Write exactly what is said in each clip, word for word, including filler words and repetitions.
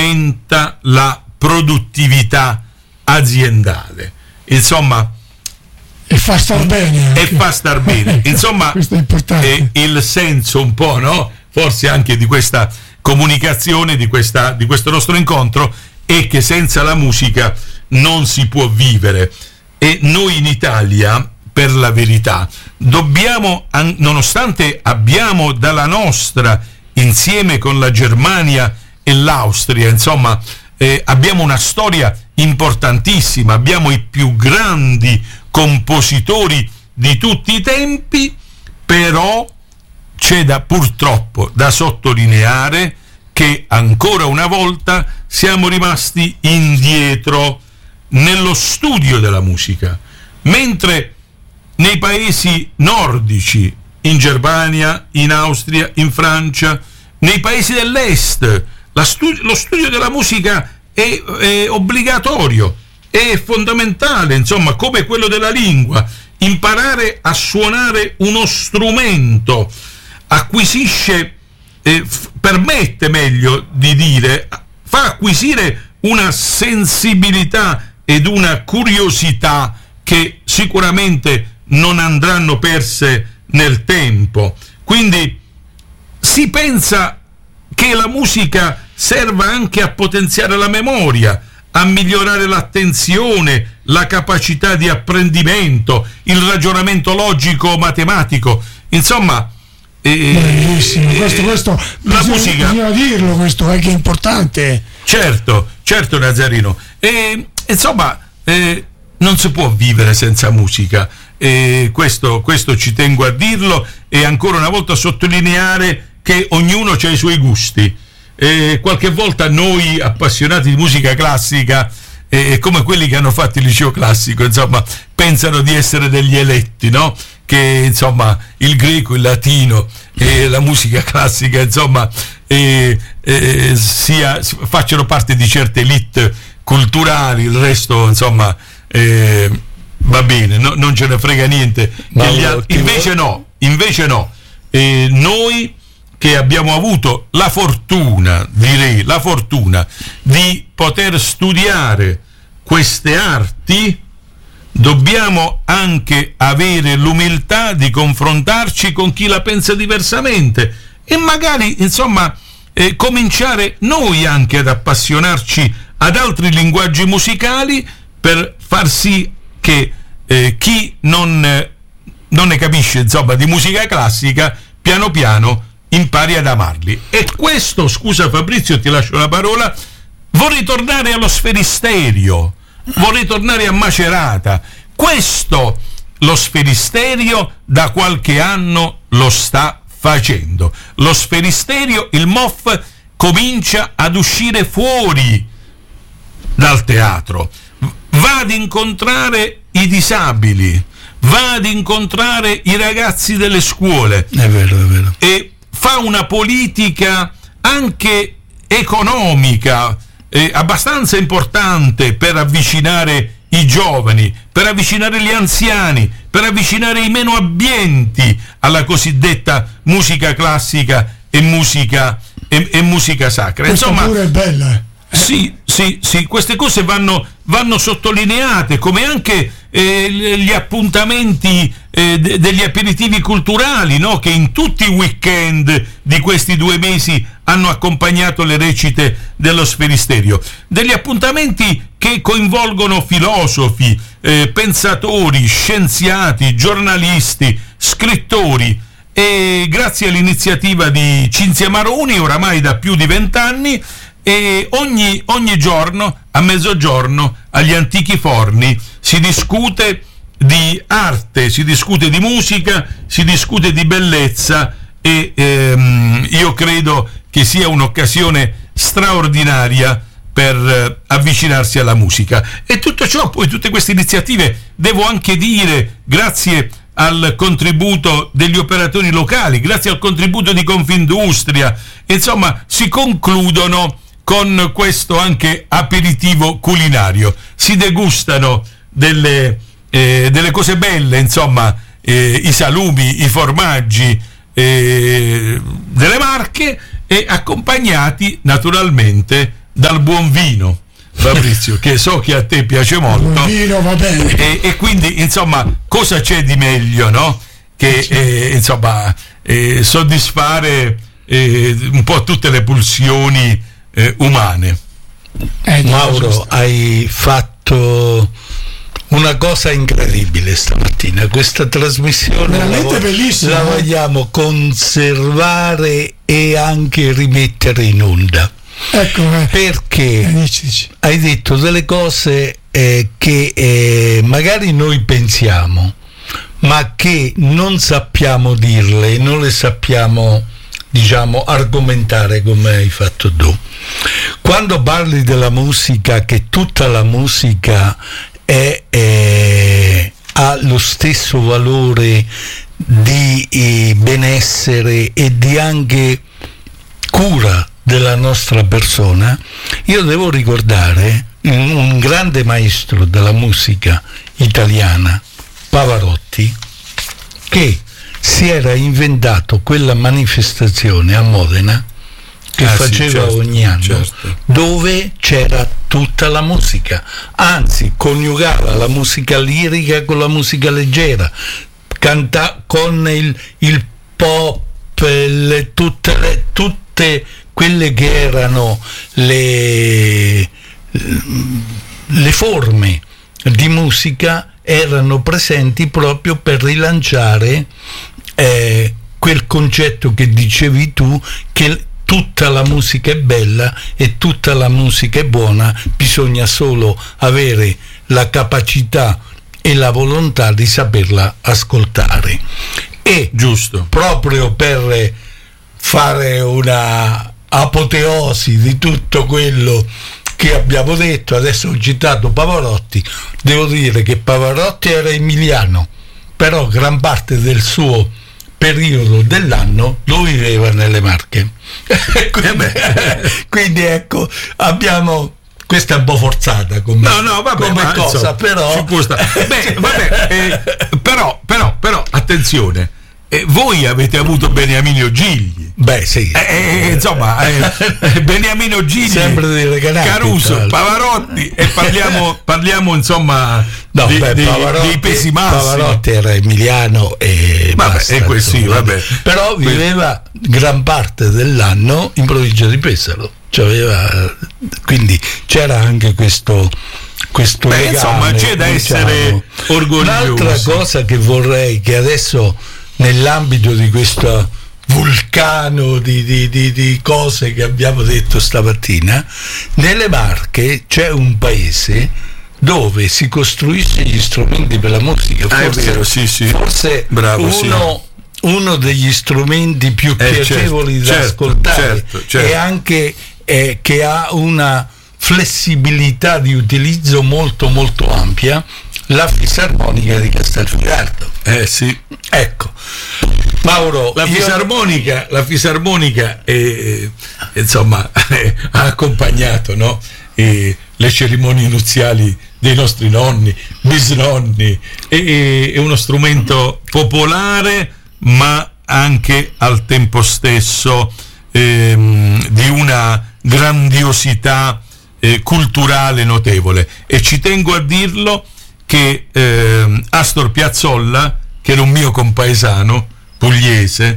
aumenta la produttività aziendale. Insomma, e fa star bene anche. e fa star bene insomma questo è importante. È il senso un po', no? Forse anche di questa comunicazione, di questa di questo nostro incontro, è che senza la musica non si può vivere. E noi in Italia, per la verità, dobbiamo, nonostante abbiamo dalla nostra, insieme con la Germania e l'Austria, insomma, eh, abbiamo una storia importantissima, abbiamo i più grandi compositori di tutti i tempi, però c'è da, purtroppo da sottolineare che ancora una volta siamo rimasti indietro nello studio della musica, mentre nei paesi nordici, in Germania, in Austria, in Francia, nei paesi dell'est, la studi- lo studio della musica è, è obbligatorio, è fondamentale, insomma, come quello della lingua. Imparare a suonare uno strumento acquisisce, eh, f- permette meglio di dire, fa acquisire una sensibilità ed una curiosità che sicuramente non andranno perse nel tempo. Quindi si pensa che la musica serva anche a potenziare la memoria, a migliorare l'attenzione, la capacità di apprendimento, il ragionamento logico-matematico. Insomma, eh, bellissimo, questo, questo la bisogna, musica, bisogna dirlo, questo è che è importante. Certo, certo Nazzarino. E, insomma, eh, non si può vivere senza musica. E questo, questo ci tengo a dirlo, e ancora una volta sottolineare che ognuno ha i suoi gusti. E qualche volta noi appassionati di musica classica, eh, come quelli che hanno fatto il liceo classico, insomma, pensano di essere degli eletti, no? Che insomma il greco, il latino e la musica classica, insomma, eh, eh, sia, facciano parte di certe elite culturali, il resto, insomma, eh, va bene, no, non ce ne frega niente. Gli, invece no, invece no. Eh, noi che abbiamo avuto la fortuna, direi la fortuna, di poter studiare queste arti, dobbiamo anche avere l'umiltà di confrontarci con chi la pensa diversamente e magari, insomma, eh, cominciare noi anche ad appassionarci ad altri linguaggi musicali, per far sì che eh, chi non, eh, non ne capisce, insomma, di musica classica, piano piano impari ad amarli. E questo, scusa Fabrizio, ti lascio la parola, vorrei tornare allo Sferisterio, vorrei tornare a Macerata. Questo lo Sferisterio da qualche anno lo sta facendo. Lo Sferisterio, il M O F, comincia ad uscire fuori dal teatro, va ad incontrare i disabili, va ad incontrare i ragazzi delle scuole. È vero, è vero. E fa una politica anche economica eh, abbastanza importante per avvicinare i giovani, per avvicinare gli anziani, per avvicinare i meno abbienti alla cosiddetta musica classica e musica, e, e musica sacra. Questa Insomma, pure è bella. Sì, sì, sì, queste cose vanno, vanno sottolineate, come anche eh, gli appuntamenti eh, de- degli aperitivi culturali, no? Che in tutti i weekend di questi due mesi hanno accompagnato le recite dello Sferisterio. Degli appuntamenti che coinvolgono filosofi, eh, pensatori, scienziati, giornalisti, scrittori. E grazie all'iniziativa di Cinzia Maroni, oramai da più di vent'anni, e ogni, ogni giorno a mezzogiorno agli Antichi Forni si discute di arte, si discute di musica, si discute di bellezza, e ehm, io credo che sia un'occasione straordinaria per eh, avvicinarsi alla musica. E tutto ciò, poi tutte queste iniziative, devo anche dire, grazie al contributo degli operatori locali, grazie al contributo di Confindustria, insomma, si concludono con questo anche aperitivo culinario. Si degustano delle, eh, delle cose belle, insomma, eh, i salumi, i formaggi eh, delle Marche, e accompagnati naturalmente dal buon vino, Fabrizio, che so che a te piace molto. Buon vino, va bene. E, e quindi, insomma, cosa c'è di meglio, no? Che, eh, insomma, eh, soddisfare eh, un po' tutte le pulsioni eh, umane. Eh, Mauro, hai fatto una cosa incredibile stamattina. Questa trasmissione la, veramente vo- bellissima. la vogliamo conservare e anche rimettere in onda. Ecco, eh. Perché Eh, dici, dici. hai detto delle cose eh, che eh, magari noi pensiamo, ma che non sappiamo dirle, non le sappiamo, diciamo, argomentare come hai fatto tu. Quando parli della musica, che tutta la musica è, è, ha lo stesso valore di eh, benessere e di anche cura della nostra persona, io devo ricordare un, un grande maestro della musica italiana, Pavarotti, che si era inventato quella manifestazione a Modena che Ah, sì, faceva certo, ogni anno, certo. dove c'era tutta la musica, anzi coniugava la musica lirica con la musica leggera, canta con il, il pop, le, tutte, le, tutte quelle che erano le, le forme di musica erano presenti proprio per rilanciare eh, quel concetto che dicevi tu, che tutta la musica è bella e tutta la musica è buona, bisogna solo avere la capacità e la volontà di saperla ascoltare. E Giusto. proprio per fare una apoteosi di tutto quello che abbiamo detto, adesso ho citato Pavarotti, devo dire che Pavarotti era emiliano, però gran parte del suo periodo dell'anno lo viveva nelle Marche. quindi, quindi ecco, abbiamo, questa è un po' forzata come, No, no, vabbè, come ma, cosa, insomma, però ci può stare. Beh, vabbè, eh, però, però, però, attenzione, eh, voi avete avuto Beniamino Gigli. beh sì, Eh, eh, insomma, eh, Beniamino Gigli, sempre dei regalati, tra Caruso, l'altro. Pavarotti, e parliamo, parliamo insomma No, di- beh, dei, Pavarotti, dei pesi massimi. Pavarotti era emiliano e Vabbè, basta, e questo sì, insomma. vabbè. Però viveva gran parte dell'anno in provincia di Pesaro, cioè aveva, quindi c'era anche questo questo Beh, legame, insomma, c'è da diciamo. essere orgogliosi. Un'altra cosa che vorrei, che adesso nell'ambito di questo vulcano di, di, di, di cose che abbiamo detto stamattina, nelle Marche c'è un paese dove si costruisce gli strumenti per la musica. Ah, è Forse, vero, sì, sì. forse Bravo, sì. uno, uno degli strumenti più Eh, piacevoli certo, da certo, ascoltare certo, certo. e anche eh, che ha una flessibilità di utilizzo molto molto ampia, la fisarmonica di Castelfidardo. Eh sì. Ecco, Mauro, La io- fisarmonica, la fisarmonica eh, insomma eh, ha accompagnato, no? Eh, le cerimonie nuziali dei nostri nonni, bisnonni, e- è uno strumento popolare ma anche al tempo stesso ehm, di una grandiosità eh, culturale notevole. E ci tengo a dirlo che ehm, Astor Piazzolla, che era un mio compaesano pugliese,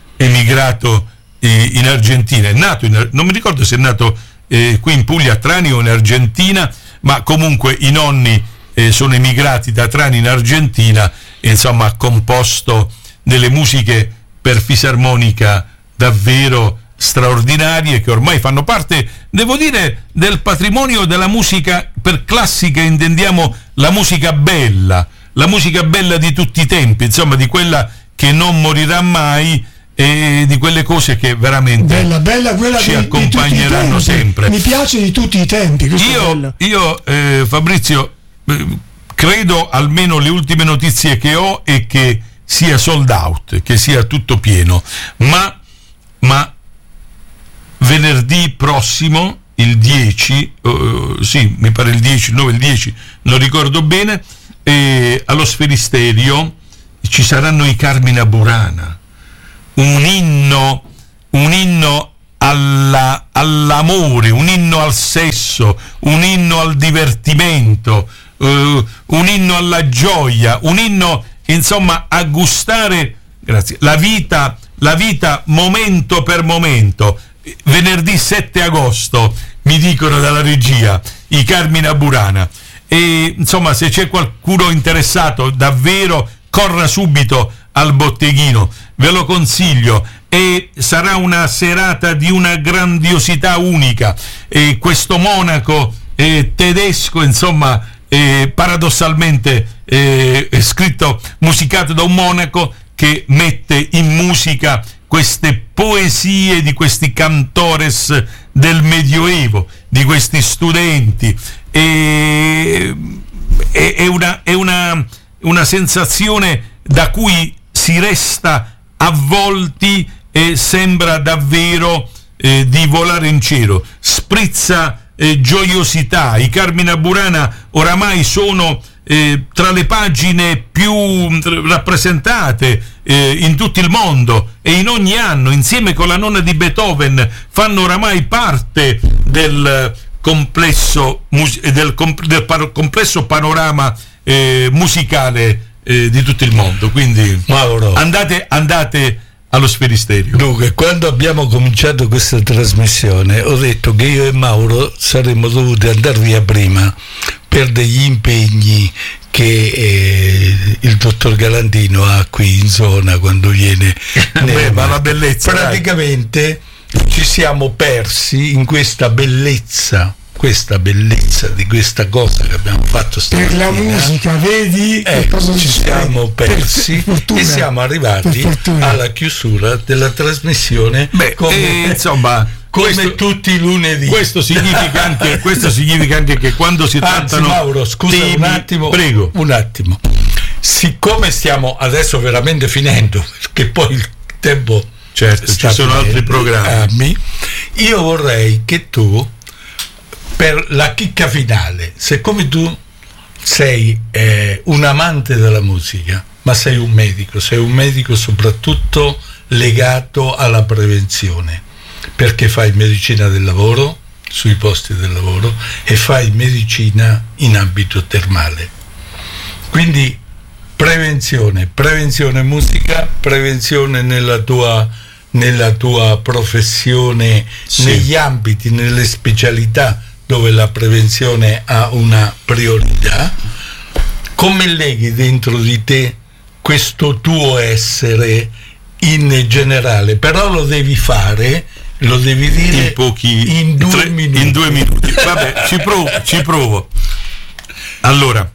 emigrato eh, in Argentina, è nato in, non mi ricordo se è nato eh, qui in Puglia a Trani o in Argentina, ma comunque i nonni eh, sono emigrati da Trani in Argentina e insomma ha composto delle musiche per fisarmonica davvero straordinarie, che ormai fanno parte, devo dire, del patrimonio della musica per classica, intendiamo la musica bella, la musica bella di tutti i tempi, insomma di quella che non morirà mai e di quelle cose che veramente Bella, bella quella ci di, accompagneranno di tutti i tempi. sempre. Mi piace di tutti i tempi. Questo è Io, bello. io eh, Fabrizio, eh, credo, almeno le ultime notizie che ho, è che sia sold out, che sia tutto pieno, ma, ma venerdì prossimo, il dieci, uh, sì, mi pare il dieci, il nove, il dieci, non ricordo bene, eh, allo Sferisterio ci saranno i Carmina Burana, un inno, un inno alla, all'amore, un inno al sesso, un inno al divertimento, uh, un inno alla gioia, un inno, insomma, a gustare, grazie, la vita, la vita momento per momento. Venerdì sette agosto, mi dicono dalla regia, i Carmina Burana. E insomma, se c'è qualcuno interessato, davvero corra subito al botteghino, ve lo consiglio, e sarà una serata di una grandiosità unica. E questo monaco eh, tedesco, insomma, eh, paradossalmente eh, è scritto, musicato da un monaco che mette in musica queste poesie di questi cantores del Medioevo, di questi studenti. E, è, è, una, è una, una sensazione da cui si resta avvolti e sembra davvero eh, di volare in cielo. Sprizza eh, gioiosità. I Carmina Burana oramai sono eh, tra le pagine più rappresentate eh, in tutto il mondo, e in ogni anno, insieme con la nonna di Beethoven, fanno oramai parte del complesso mus- del, comp- del par- complesso panorama eh, musicale eh, di tutto il mondo. Quindi Mauro, andate, andate allo Sferisterio. Dunque, quando abbiamo cominciato questa trasmissione ho detto che io e Mauro saremmo dovuti andare via prima per degli impegni che eh, il dottor Galantino ha qui in zona quando viene. Beh, ma la bellezza, praticamente dai. Ci siamo persi in questa bellezza, questa bellezza di questa cosa che abbiamo fatto stamattina. Per la musica, vedi? Eh, ci siamo persi per, per e siamo arrivati alla chiusura della trasmissione. Beh, come, eh, insomma, come questo, tutti i lunedì. Questo significa anche, questo significa anche che quando si Anzi, trattano Mauro, scusa temi, un attimo, prego. un attimo. Siccome stiamo adesso veramente finendo, perché poi il tempo, certo, ci sono finendo, altri programmi, io vorrei che tu, per la chicca finale, siccome tu sei eh, un amante della musica, ma sei un medico, sei un medico soprattutto legato alla prevenzione, perché fai medicina del lavoro, sui posti del lavoro, e fai medicina in ambito termale. Quindi prevenzione, prevenzione musica, prevenzione nella tua, nella tua professione, sì, negli ambiti, nelle specialità dove la prevenzione ha una priorità. Come leghi dentro di te questo tuo essere in generale? Però lo devi fare, lo devi dire in pochi in due tre, minuti. In due minuti. Vabbè, ci provo, ci provo. Allora,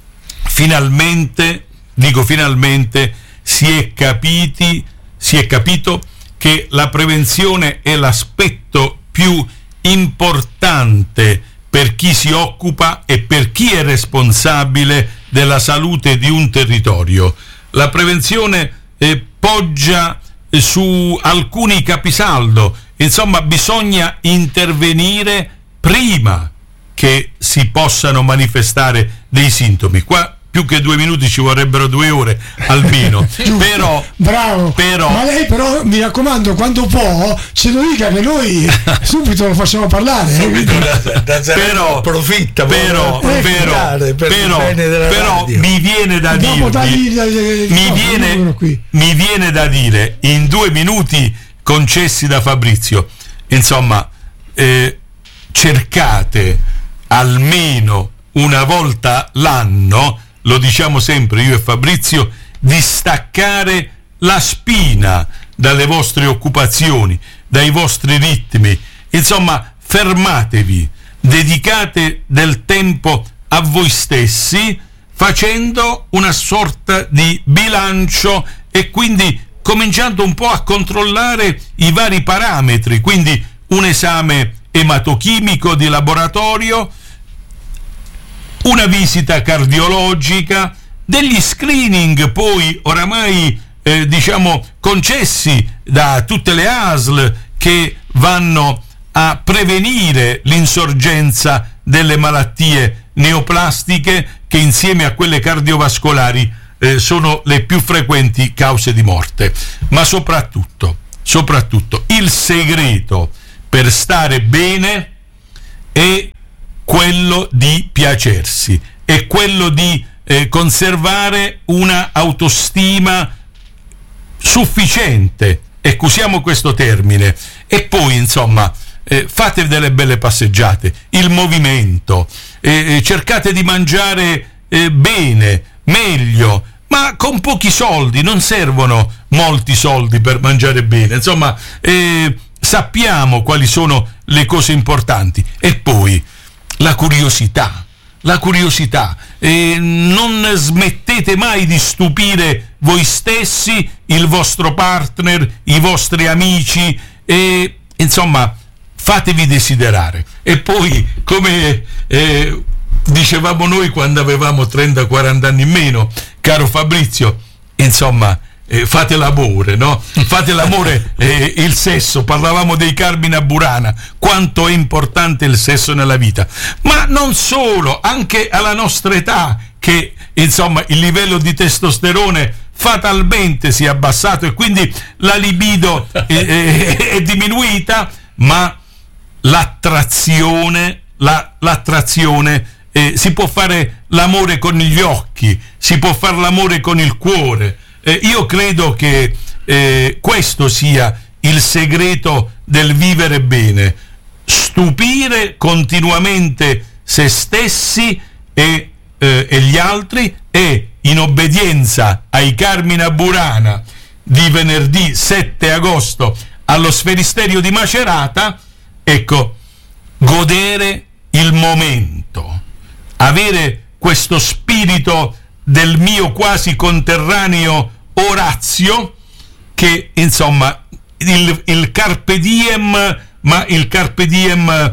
finalmente, dico finalmente, si è capiti, si è capito che la prevenzione è l'aspetto più importante per chi si occupa e per chi è responsabile della salute di un territorio. La prevenzione eh, poggia eh, su alcuni capisaldo, insomma bisogna intervenire prima che si possano manifestare dei sintomi. Qua più che due minuti ci vorrebbero due ore almeno. però bravo, però ma lei però mi raccomando, quando può ce lo dica che noi subito lo facciamo parlare, eh? da, da però approfitta però per però, per però, però mi viene da Dopo dirvi dagli, mi, no, viene, mi viene da dire in due minuti concessi da Fabrizio, insomma, eh, cercate almeno una volta l'anno, lo diciamo sempre io e Fabrizio, di staccare la spina dalle vostre occupazioni, dai vostri ritmi. Insomma, fermatevi, dedicate del tempo a voi stessi, facendo una sorta di bilancio e quindi cominciando un po' a controllare i vari parametri, quindi un esame ematochimico di laboratorio, una visita cardiologica, degli screening poi oramai eh, diciamo concessi da tutte le A S L che vanno a prevenire l'insorgenza delle malattie neoplastiche che insieme a quelle cardiovascolari eh, sono le più frequenti cause di morte. Ma soprattutto, soprattutto il segreto per stare bene è quello di piacersi, è quello di eh, conservare una autostima sufficiente, ecco, usiamo questo termine, e poi insomma eh, fate delle belle passeggiate, il movimento, eh, cercate di mangiare eh, bene, meglio, ma con pochi soldi, non servono molti soldi per mangiare bene, insomma eh, sappiamo quali sono le cose importanti. E poi la curiosità, la curiosità, eh, non smettete mai di stupire voi stessi, il vostro partner, i vostri amici, e insomma fatevi desiderare. E poi, come eh, dicevamo noi quando avevamo trenta quaranta anni in meno, caro Fabrizio, insomma eh, fate l'amore, no? Fate l'amore, eh, il sesso, parlavamo dei Carmina Burana, quanto è importante il sesso nella vita, ma non solo, anche alla nostra età, che insomma il livello di testosterone fatalmente si è abbassato e quindi la libido è, è, è diminuita, ma l'attrazione, la, l'attrazione eh, si può fare l'amore con gli occhi, si può fare l'amore con il cuore. Eh, io credo che eh, questo sia il segreto del vivere bene, stupire continuamente se stessi e, eh, e gli altri, e in obbedienza ai Carmina Burana di venerdì sette agosto allo Sferisterio di Macerata, ecco, godere il momento, avere questo spirito del mio quasi conterraneo Orazio, che insomma il, il carpe diem, ma il carpe diem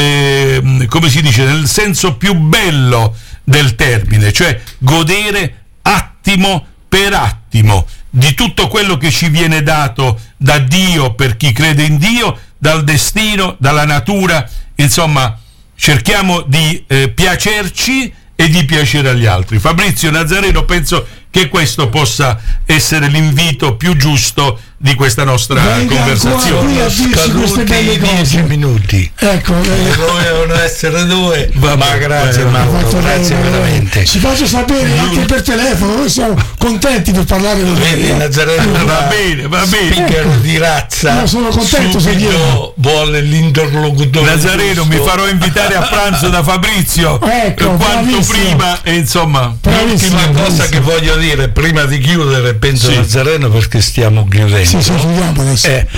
eh, come si dice, nel senso più bello del termine, cioè godere attimo per attimo di tutto quello che ci viene dato da Dio, per chi crede in Dio, dal destino, dalla natura, insomma cerchiamo di eh, piacerci e di piacere agli altri. Fabrizio Nazareno, penso che questo possa essere l'invito più giusto di questa nostra Venga conversazione. Scaduti dieci minuti, ecco, eh. dovevano essere due. Va ma bene, grazie va bene. Mauro, grazie bene, veramente. ci faccio sapere anche per telefono, noi siamo contenti per parlare con Vedi, voi. Nazareno Va bene, va bene. speaker di razza, No, sono contento, subito signore. vuole l'interlocutore Nazareno, giusto. mi farò invitare a pranzo da Fabrizio Ecco, eh, quanto bravissimo. prima, e insomma Bravissimo, L'ultima cosa bravissimo. che voglio dire prima di chiudere, penso, Sì. Nazareno, perché stiamo chiudendo, Sì, sì, chiudiamo adesso. è,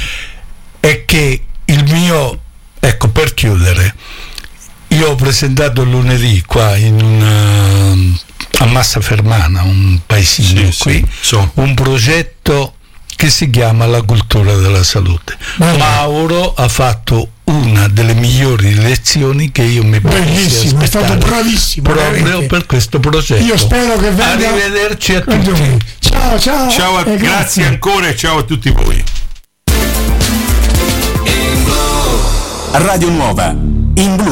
è che il mio, ecco, per chiudere, io ho presentato lunedì qua in una, a Massa Fermana, un paesino Sì, qui, sì, so. un progetto che si chiama La cultura della salute. Bello. Mauro ha fatto una delle migliori lezioni che io mi potessi Bellissimo, è stato aspettare, bravissimo, proprio veramente. per questo progetto. Io spero che venga. Arrivederci a tutti. Ciao, ciao. ciao, a, e grazie ancora e ciao a tutti voi. Radio Nuova in blu.